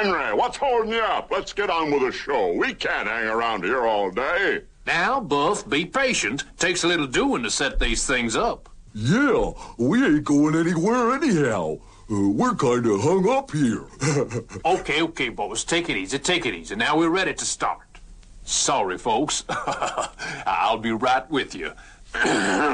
Henry, what's holding you up? Let's get on with the show. We can't hang around here all day. Now, Buff, be patient. Takes a little doing to set these things up. Yeah, we ain't going anywhere anyhow. We're kind of hung up here. Okay, boys, take it easy. Now we're ready to start. Sorry, folks. I'll be right with you.